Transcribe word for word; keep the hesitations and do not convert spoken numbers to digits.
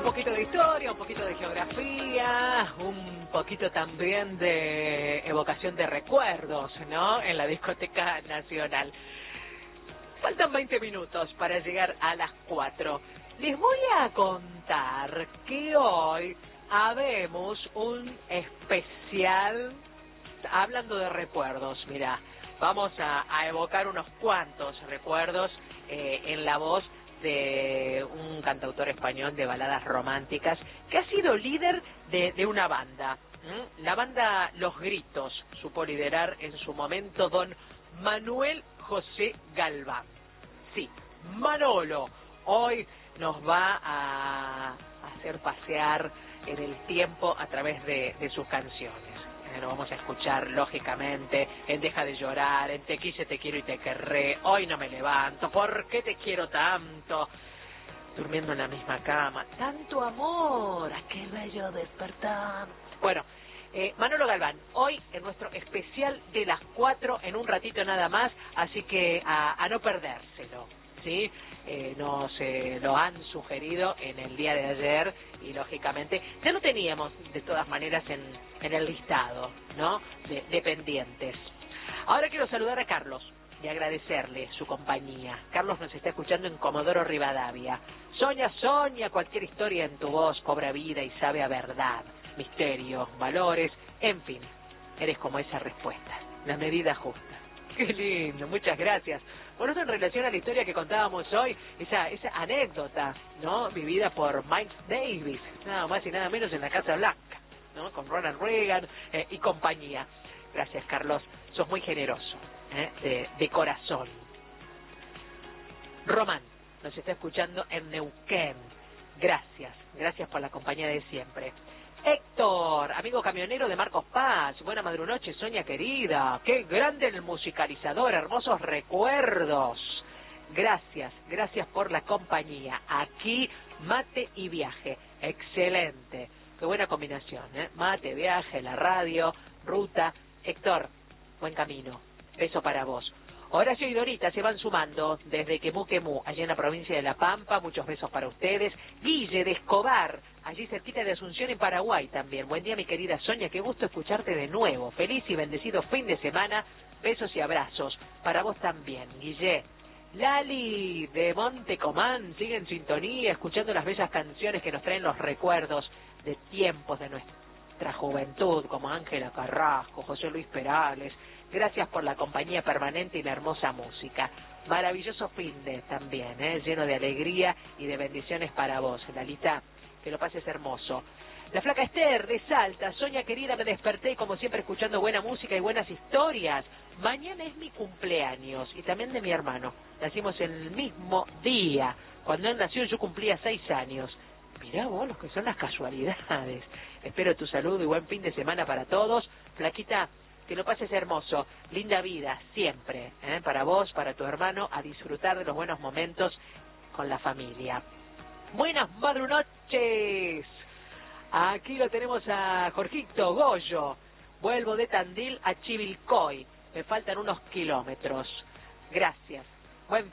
Un poquito de historia, un poquito de geografía, un poquito también de evocación de recuerdos, ¿no? En la Discoteca Nacional. Faltan veinte minutos para llegar a las cuatro. Les voy a contar que hoy habemos un especial hablando de recuerdos. Mirá, vamos a, a evocar unos cuantos recuerdos eh, en la voz de un cantautor español de baladas románticas que ha sido líder de, de una banda. ¿Mm? La banda Los Gritos supo liderar en su momento don Manuel José Galván. Sí, Manolo hoy nos va a hacer pasear en el tiempo a través de, de sus canciones. Lo vamos a escuchar, lógicamente, en Deja de llorar, en Te quise, te quiero y te querré, Hoy no me levanto, ¿por qué te quiero tanto? Durmiendo en la misma cama, tanto amor, ¿a qué bello despertar? Bueno, eh, Manolo Galván, hoy en nuestro especial de las cuatro, en un ratito nada más, así que a, a no perdérselo, ¿sí? Eh, nos eh, lo han sugerido en el día de ayer y lógicamente ya lo teníamos de todas maneras en, en el listado, ¿no? De, de pendientes. Ahora quiero saludar a Carlos y agradecerle su compañía. Carlos nos está escuchando en Comodoro Rivadavia. Soña, soña, cualquier historia en tu voz cobra vida y sabe a verdad, misterios, valores, en fin, eres como esa respuesta, la medida justa. Qué lindo, muchas gracias. Bueno, esto en relación a la historia que contábamos hoy, esa esa anécdota, ¿no? Vivida por Miles Davis, nada más y nada menos en la Casa Blanca, ¿no? Con Ronald Reagan eh, y compañía. Gracias, Carlos, sos muy generoso, ¿eh? de, de corazón. Román nos está escuchando en Neuquén. Gracias, gracias por la compañía de siempre. Héctor, amigo camionero de Marcos Paz, buena madrunoche, Soña querida, qué grande el musicalizador, hermosos recuerdos. Gracias, gracias por la compañía. Aquí, mate y viaje, excelente, qué buena combinación, ¿eh? Mate, viaje, la radio, ruta. Héctor, buen camino, beso para vos. Horacio y Dorita se van sumando desde Quemú Quemú, allí en la provincia de La Pampa. Muchos besos para ustedes. Guille de Escobar, allí cerquita de Asunción en Paraguay también. Buen día, mi querida Soña, qué gusto escucharte de nuevo. Feliz y bendecido fin de semana. Besos y abrazos para vos también, Guille. Lali de Montecomán sigue en sintonía, escuchando las bellas canciones que nos traen los recuerdos de tiempos de nuestra juventud, como Ángela Carrasco, José Luis Perales. Gracias por la compañía permanente y la hermosa música. Maravilloso fin de también, ¿eh? Lleno de alegría y de bendiciones para vos, Lalita. Que lo pases hermoso. La flaca Esther de Salta, Soña querida, me desperté como siempre escuchando buena música y buenas historias. Mañana es mi cumpleaños y también de mi hermano. Nacimos el mismo día. Cuando él nació yo cumplía seis años. Mirá vos lo que son las casualidades. Espero tu saludo y buen fin de semana para todos. Flaquita, que lo pases hermoso, linda vida, siempre, ¿eh? Para vos, para tu hermano, a disfrutar de los buenos momentos con la familia. Buenas madrunoches. Aquí lo tenemos a Jorgito Goyo. Vuelvo de Tandil a Chivilcoy. Me faltan unos kilómetros. Gracias.